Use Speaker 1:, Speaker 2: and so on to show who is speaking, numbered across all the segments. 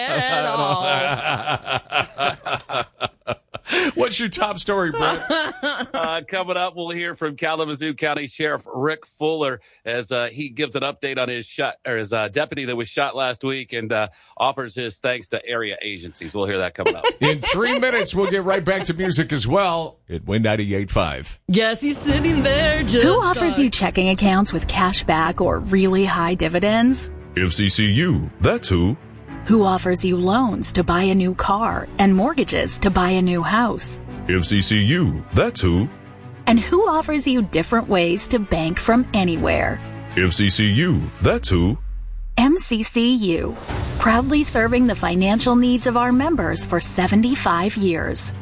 Speaker 1: at all.
Speaker 2: What's your top story, Brett?
Speaker 3: Coming up, we'll hear from Kalamazoo County Sheriff Rick Fuller as he gives an update on his deputy that was shot last week and offers his thanks to area agencies. We'll hear that coming up.
Speaker 2: In 3 minutes, we'll get right back to music as well at Win 98.5.
Speaker 1: Yes, he's sitting there just...
Speaker 4: Who offers you checking accounts with cash back or really high dividends?
Speaker 5: FCCU, that's who.
Speaker 4: Who offers you loans to buy a new car and mortgages to buy a new house?
Speaker 5: FCCU, that's who.
Speaker 4: And who offers you different ways to bank from anywhere?
Speaker 5: FCCU, that's who.
Speaker 4: MCCU, proudly serving the financial needs of our members for 75 years.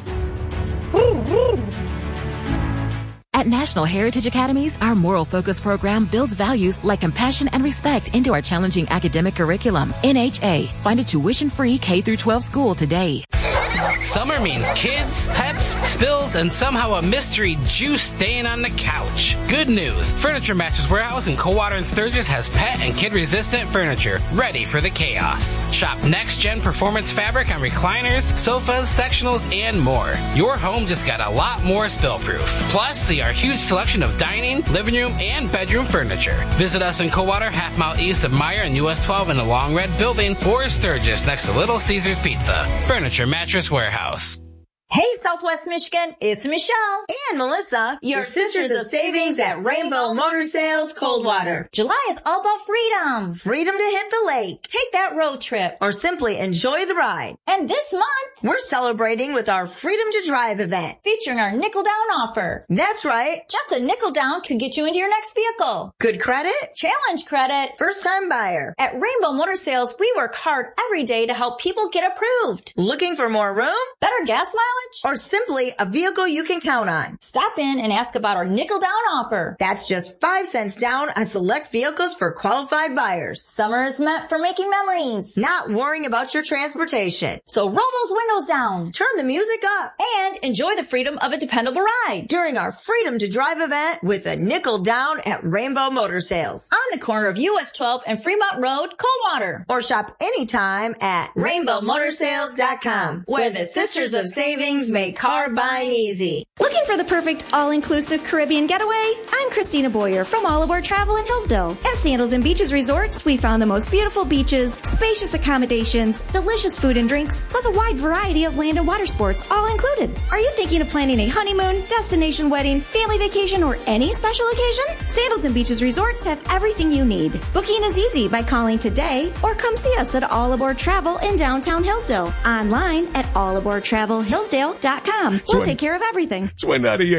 Speaker 6: At National Heritage Academies, our Moral Focus program builds values like compassion and respect into our challenging academic curriculum. NHA, find a tuition-free K-12 school today.
Speaker 7: Summer means kids, pets, spills, and somehow a mystery juice staying on the couch. Good news. Furniture Mattress Warehouse in Coldwater and Sturgis has pet and kid-resistant furniture ready for the chaos. Shop next-gen performance fabric on recliners, sofas, sectionals, and more. Your home just got a lot more spill-proof. Plus, see our huge selection of dining, living room, and bedroom furniture. Visit us in Coldwater, half-mile east of Meyer and US 12 in the Long Red Building, or Sturgis next to Little Caesars Pizza. Furniture Mattress Warehouse.
Speaker 8: Hey, Southwest Michigan, it's Michelle and Melissa, your Sisters of Savings at Rainbow Motor Sales Coldwater. July is all about freedom. Freedom to hit the lake, take that road trip, or simply enjoy the ride. And this month, we're celebrating with our Freedom to Drive event, featuring our nickel down offer. That's right. Just a nickel down can get you into your next vehicle. Good credit, challenge credit, first time buyer. At Rainbow Motor Sales, we work hard every day to help people get approved. Looking for more room? Better gas mileage? Or simply a vehicle you can count on? Stop in and ask about our nickel down offer. That's just 5 cents down on select vehicles for qualified buyers. Summer is meant for making memories, not worrying about your transportation. So roll those windows down, turn the music up, and enjoy the freedom of a dependable ride during our Freedom to Drive event with a nickel down at Rainbow Motor Sales on the corner of US 12 and Fremont Road, Coldwater. Or shop anytime at rainbowmotorsales.com, where the Sisters of Savings make car buying easy.
Speaker 9: Looking for the perfect all-inclusive Caribbean getaway? I'm Christina Boyer from All Aboard Travel in Hillsdale. At Sandals and Beaches Resorts, we found the most beautiful beaches, spacious accommodations, delicious food and drinks, plus a wide variety of land and water sports, all included. Are you thinking of planning a honeymoon, destination wedding, family vacation, or any special occasion? Sandals and Beaches Resorts have everything you need. Booking is easy by calling today or come see us at All Aboard Travel in downtown Hillsdale. Online at allaboardtravelhillsdale.com. We'll take care of everything.
Speaker 2: It's Win 98.